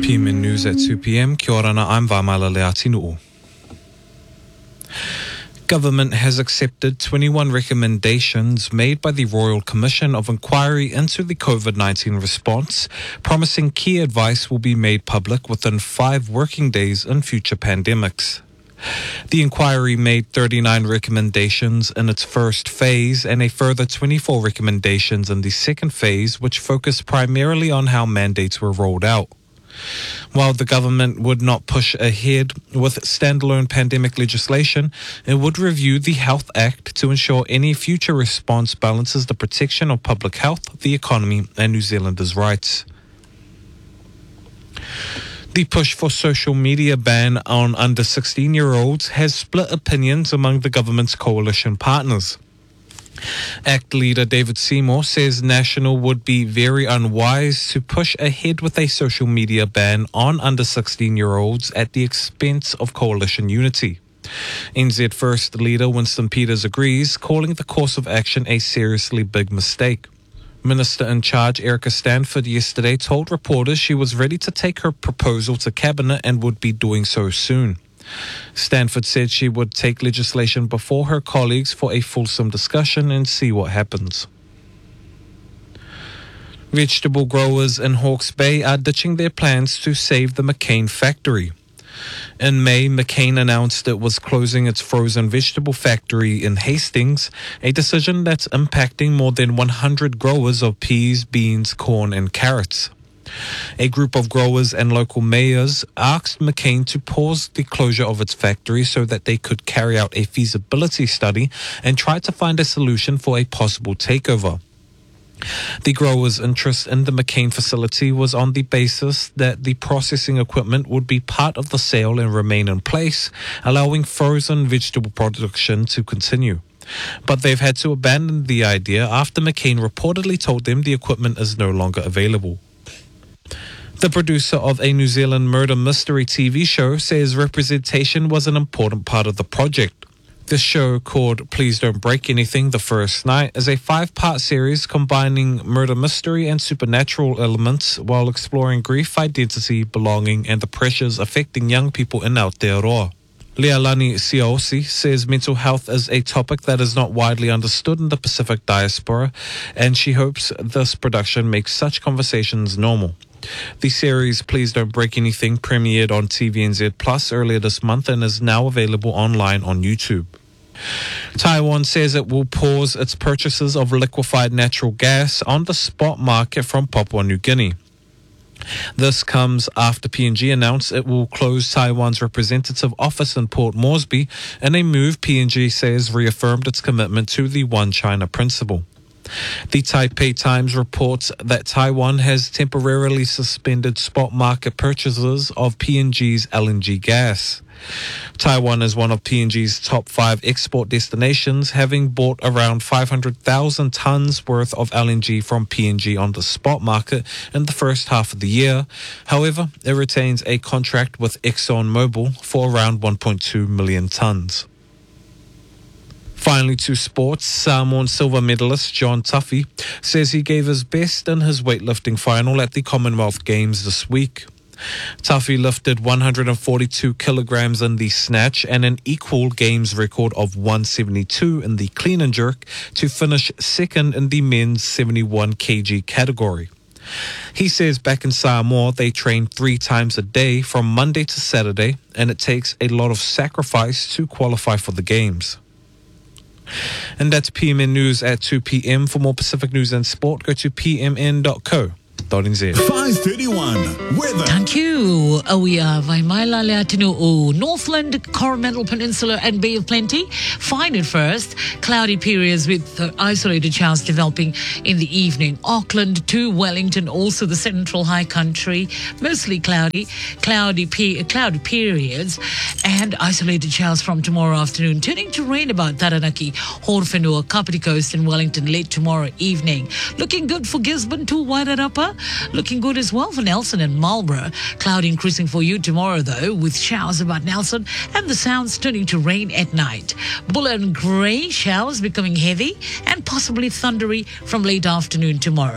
PMN News at 2 p.m. Kia ora, I'm Vamala Leatinu'u. Government has accepted 21 recommendations made by the Royal Commission of Inquiry into the COVID-19 response, promising key advice will be made public within 5 working days in future pandemics. The inquiry made 39 recommendations in its first phase and a further 24 recommendations in the second phase, which focused primarily on how mandates were rolled out. While the government would not push ahead with standalone pandemic legislation, it would review the Health Act to ensure any future response balances the protection of public health, the economy, and New Zealanders' rights. The push for social media ban on under 16-year-olds has split opinions among the government's coalition partners. ACT leader David Seymour says National would be very unwise to push ahead with a social media ban on under 16-year-olds at the expense of coalition unity. NZ First leader Winston Peters agrees, calling the course of action a seriously big mistake. Minister in charge Erica Stanford yesterday told reporters she was ready to take her proposal to Cabinet and would be doing so soon. Stanford said she would take legislation before her colleagues for a fulsome discussion and see what happens. Vegetable growers in Hawke's Bay are ditching their plans to save the McCain factory. In May, McCain announced it was closing its frozen vegetable factory in Hastings, a decision that's impacting more than 100 growers of peas, beans, corn and carrots. A group of growers and local mayors asked McCain to pause the closure of its factory so that they could carry out a feasibility study and try to find a solution for a possible takeover. The growers' interest in the McCain facility was on the basis that the processing equipment would be part of the sale and remain in place, allowing frozen vegetable production to continue. But they've had to abandon the idea after McCain reportedly told them the equipment is no longer available. The producer of a New Zealand murder mystery TV show says representation was an important part of the project. This show, called Please Don't Break Anything the First Night, is a 5-part series combining murder mystery and supernatural elements while exploring grief, identity, belonging, and the pressures affecting young people in Aotearoa. Leilani Siosi says mental health is a topic that is not widely understood in the Pacific diaspora, and she hopes this production makes such conversations normal. The series Please Don't Break Anything premiered on TVNZ Plus earlier this month and is now available online on YouTube. Taiwan says it will pause its purchases of liquefied natural gas on the spot market from Papua New Guinea. This comes after PNG announced it will close Taiwan's representative office in Port Moresby in a move PNG says reaffirmed its commitment to the One China principle. The Taipei Times reports that Taiwan has temporarily suspended spot market purchases of PNG's LNG gas. Taiwan is one of PNG's top 5 export destinations, having bought around 500,000 tons worth of LNG from PNG on the spot market in the first half of the year. However, it retains a contract with ExxonMobil for around 1.2 million tons. Finally, to sports, Samoan silver medalist John Tuffy says he gave his best in his weightlifting final at the Commonwealth Games this week. Tuffy lifted 142 kilograms in the snatch and an equal games record of 172 in the clean and jerk to finish second in the men's 71 kg category. He says back in Samoa they train 3 times a day from Monday to Saturday, and it takes a lot of sacrifice to qualify for the games. And that's PMN News at 2 p.m. For more Pacific news and sport, go to pmn.co.nz. 5:31 weather. Thank you. We are Vaimaila Leatinu, Northland, Coromandel Peninsula and Bay of Plenty. Fine at first. Cloudy periods with isolated showers developing in the evening. Auckland to Wellington, also the central high country. Mostly cloudy periods and isolated showers from tomorrow afternoon. Turning to rain about Taranaki, Horwhenua, Kapiti Coast and Wellington late tomorrow evening. Looking good for Gisborne to Wairarapa. Looking good as well for Nelson and Marlborough. Cloud increasing for you tomorrow, though, with showers about Nelson and the Sounds turning to rain at night. Buller and Grey showers becoming heavy and possibly thundery from late afternoon tomorrow.